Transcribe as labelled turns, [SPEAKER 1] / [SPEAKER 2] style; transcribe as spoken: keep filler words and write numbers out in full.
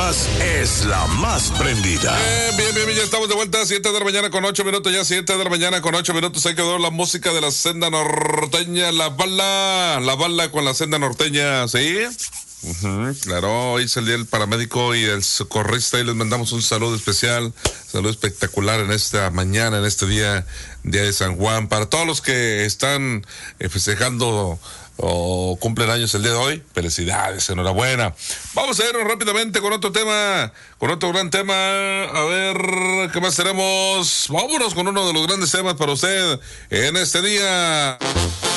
[SPEAKER 1] Chiapas es la más prendida.
[SPEAKER 2] Bien, bien, bien, bien, ya estamos de vuelta, siete de la mañana con ocho minutos, ya siete de la mañana con ocho minutos. Ahí quedó la música de la senda norteña, la bala, la bala con la senda norteña, ¿sí? Uh-huh, claro, hoy es el día del paramédico y el socorrista y les mandamos un saludo especial, saludo espectacular en esta mañana, en este día, día de San Juan, para todos los que están eh, festejando o cumplen años el día de hoy. Felicidades, enhorabuena. Vamos a irnos rápidamente con otro tema, con otro gran tema. A ver, ¿qué más tenemos? Vámonos con uno de los grandes temas para usted en este día.